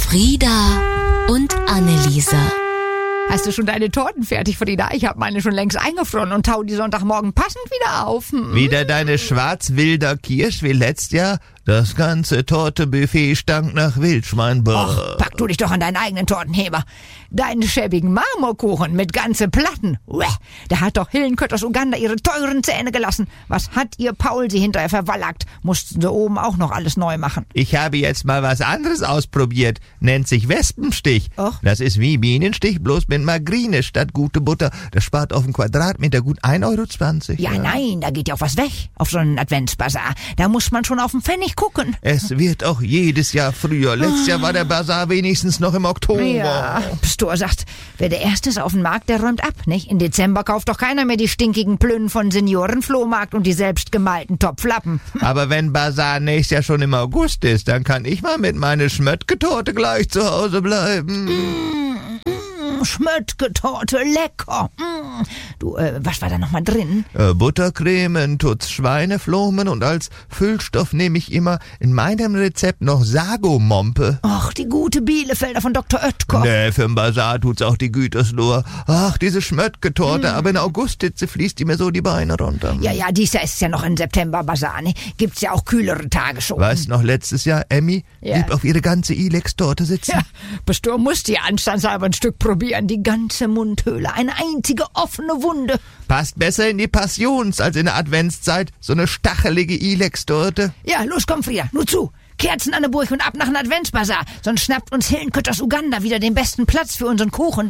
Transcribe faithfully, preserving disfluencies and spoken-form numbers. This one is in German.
Frieda und Anneliese. Hast du schon deine Torten fertig, Frieda? Ich habe meine schon längst eingefroren und tau die Sonntagmorgen passend wieder auf. Hm? Wieder deine schwarz-wilder Kirsch wie letztes Jahr? Das ganze Tortebuffet stank nach Wildschwein. Och, pack du dich doch an deinen eigenen Tortenheber. Deinen schäbigen Marmorkuchen mit ganze Platten. Uäh, da hat doch Hillenkött aus Uganda ihre teuren Zähne gelassen. Was hat ihr Paul sie hinterher verwallackt? Mussten sie oben auch noch alles neu machen. Ich habe jetzt mal was anderes ausprobiert. Nennt sich Wespenstich. Och. Das ist wie Bienenstich, bloß mit Margarine statt gute Butter. Das spart auf den Quadratmeter gut ein Euro zwanzig. Ja, nein, da geht ja auch was weg auf so einen Adventsbasar. Da muss man schon auf den Pfennig gucken. Es wird auch jedes Jahr früher. Letztes Jahr war der Basar wenigstens noch im Oktober. Ja, Pastor sagt, wer der Erste ist auf dem Markt, der räumt ab, nicht? Im Dezember kauft doch keiner mehr die stinkigen Plünnen von Seniorenflohmarkt und die selbstgemalten Topflappen. Aber wenn Basar nächstes Jahr schon im August ist, dann kann ich mal mit meiner Schmöttgetorte gleich zu Hause bleiben. Mm, Schmöttgetorte, lecker. Mm. Du, äh, was war da nochmal drin? Äh, Buttercreme, Tutz Schweineflomen und als Füllstoff nehme ich immer in meinem Rezept noch Sagomompe. Ach, die gute Bielefelder von Doktor Oetker. Nee, für den Basar tut's auch die Gütersloh. Ach, diese Schmöttgetorte, mm. aber in Augusthitze fließt die mir so die Beine runter. Ja, ja, dies Jahr ist es ja noch in September Basar, ne? Gibt's ja auch kühlere Tage schon. Weißt du noch, letztes Jahr, Emmy Ja. blieb auf ihre ganze Ilex-Torte sitzen. Ja, Pastor musste ja anstandshalber ein Stück probieren. Die ganze Mundhöhle, eine einzige offene Wunde. Passt besser in die Passions- als in der Adventszeit. So eine stachelige Ilex-Torte. Ja, los, komm, Frieda, nur zu. Kerzen an der Burg und ab nach dem Adventsbasar. Sonst schnappt uns Hillenkött aus Uganda wieder den besten Platz für unseren Kuchen